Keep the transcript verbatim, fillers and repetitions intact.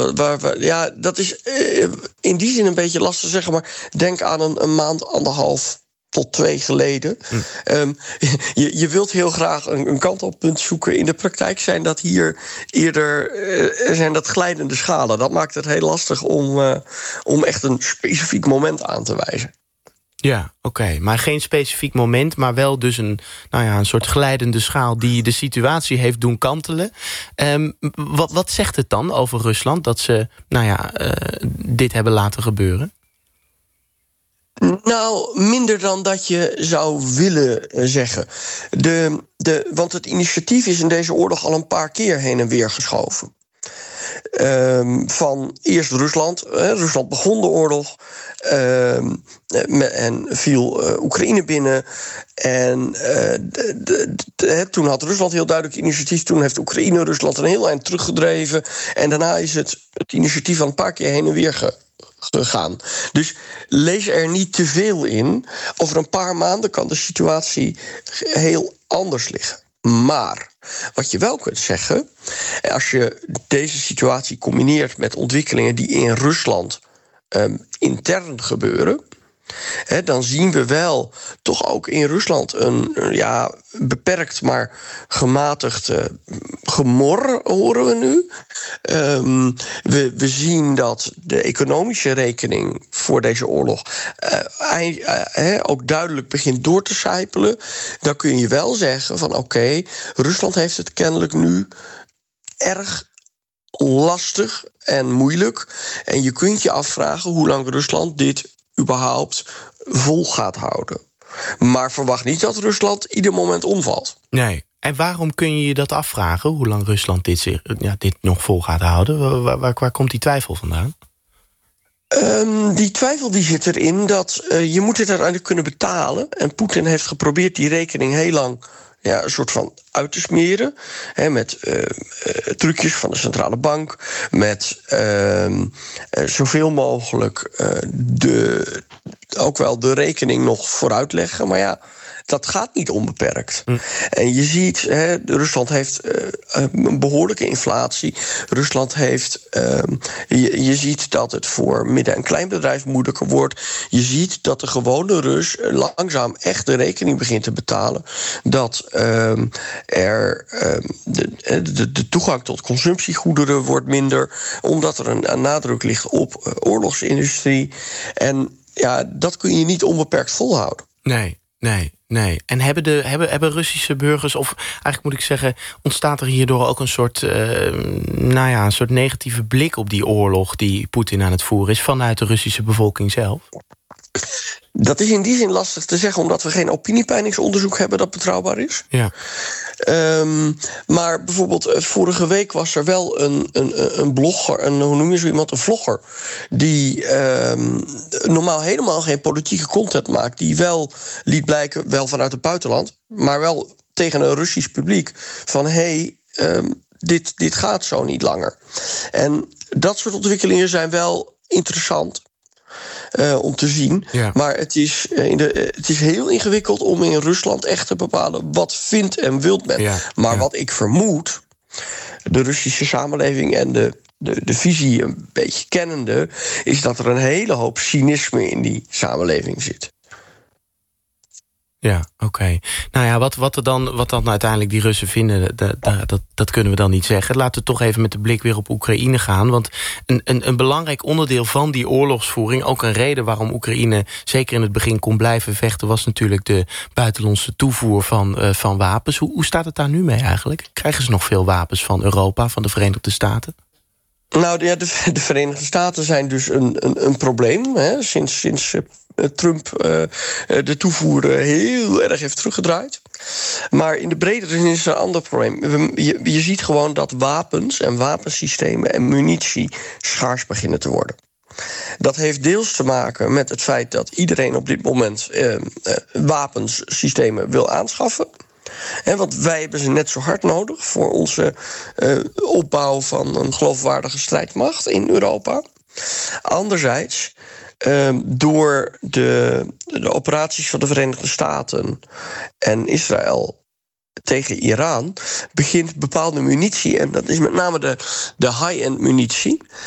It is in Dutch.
waar, waar, ja, dat is uh, in die zin een beetje lastig te zeggen, maar denk aan een, een maand, anderhalf tot twee geleden. Hm. Um, je, je wilt heel graag een, een kantelpunt zoeken. In de praktijk zijn dat hier eerder uh, zijn dat glijdende schalen. Dat maakt het heel lastig om, uh, om echt een specifiek moment aan te wijzen. Ja, oké. Okay. Maar geen specifiek moment, maar wel dus een, nou ja, een soort glijdende schaal die de situatie heeft doen kantelen. Um, wat, wat zegt het dan over Rusland dat ze, nou ja, uh, dit hebben laten gebeuren? Nou, minder dan dat je zou willen zeggen. De, de, want het initiatief is in deze oorlog al een paar keer heen en weer geschoven. Um, van eerst Rusland. Hè, Rusland begon de oorlog. Um, en viel uh, Oekraïne binnen. En uh, de, de, de, toen had Rusland heel duidelijk initiatief. Toen heeft Oekraïne Rusland een heel eind teruggedreven. En daarna is het, het initiatief al een paar keer heen en weer ge, gegaan. Dus lees er niet te veel in. Over een paar maanden kan de situatie heel anders liggen. Maar wat je wel kunt zeggen, als je deze situatie combineert met ontwikkelingen die in Rusland um, intern gebeuren, He, dan zien we wel toch ook in Rusland een ja, beperkt, maar gematigd uh, gemor, horen we nu. Um, we, we zien dat de economische rekening voor deze oorlog uh, uh, uh, ook duidelijk begint door te sijpelen. Dan kun je wel zeggen van oké, okay, Rusland heeft het kennelijk nu erg lastig en moeilijk. En je kunt je afvragen hoe lang Rusland dit überhaupt vol gaat houden. Maar verwacht niet dat Rusland ieder moment omvalt. Nee. En waarom kun je je dat afvragen? Hoe lang Rusland dit, zich, ja, dit nog vol gaat houden? Waar, waar, waar komt die twijfel vandaan? Um, die twijfel die zit erin dat uh, je moet het uiteindelijk kunnen betalen. En Poetin heeft geprobeerd die rekening heel lang ja, een soort van uit te smeren. Hè, met uh, uh, trucjes van de centrale bank. Met uh, uh, zoveel mogelijk uh, de, ook wel de rekening nog vooruit leggen. Maar ja, dat gaat niet onbeperkt. Hm. En je ziet, hè, Rusland heeft uh, een behoorlijke inflatie. Rusland heeft, uh, je, je ziet dat het voor midden- en kleinbedrijf moeilijker wordt. Je ziet dat de gewone Rus langzaam echt de rekening begint te betalen. Dat uh, er uh, de, de, de toegang tot consumptiegoederen wordt minder, omdat er een, een nadruk ligt op uh, oorlogsindustrie. En ja, dat kun je niet onbeperkt volhouden. Nee, nee. Nee, en hebben, de, hebben, hebben Russische burgers, of eigenlijk moet ik zeggen, ontstaat er hierdoor ook een soort, uh, nou ja, een soort negatieve blik op die oorlog die Poetin aan het voeren is vanuit de Russische bevolking zelf? Dat is in die zin lastig te zeggen, omdat we geen opiniepeilingsonderzoek hebben dat betrouwbaar is. Ja. Um, maar bijvoorbeeld vorige week was er wel een, een, een blogger, een, hoe noem je zo iemand, een vlogger, die um, normaal helemaal geen politieke content maakt, die wel liet blijken, wel vanuit het buitenland, maar wel tegen een Russisch publiek, van hé, hey, um, dit, dit gaat zo niet langer. En dat soort ontwikkelingen zijn wel interessant. Uh, om te zien. Ja. Maar het is, uh, in de, uh, het is heel ingewikkeld om in Rusland echt te bepalen wat vindt en wilt men. Ja. Maar ja. Wat ik vermoed, de Russische samenleving en de, de, de visie een beetje kennende, is dat er een hele hoop cynisme in die samenleving zit. Ja, oké. Okay. Nou ja, wat, wat, er dan, wat dan uiteindelijk die Russen vinden, dat, dat, dat kunnen we dan niet zeggen. Laten we toch even met de blik weer op Oekraïne gaan. Want een, een, een belangrijk onderdeel van die oorlogsvoering, ook een reden waarom Oekraïne zeker in het begin kon blijven vechten, was natuurlijk de buitenlandse toevoer van, uh, van wapens. Hoe, hoe staat het daar nu mee eigenlijk? Krijgen ze nog veel wapens van Europa, van de Verenigde Staten? Nou ja, de, de Verenigde Staten zijn dus een, een, een probleem. Hè, sinds, sinds Trump uh, de toevoer heel erg heeft teruggedraaid. Maar in de bredere zin is er een ander probleem. Je, je ziet gewoon dat wapens en wapensystemen en munitie schaars beginnen te worden. Dat heeft deels te maken met het feit dat iedereen op dit moment uh, uh, wapenssystemen wil aanschaffen. He, want wij hebben ze net zo hard nodig voor onze uh, opbouw van een geloofwaardige strijdmacht in Europa. Anderzijds, uh, door de, de operaties van de Verenigde Staten en Israël tegen Iran begint bepaalde munitie, en dat is met name de, de high-end munitie,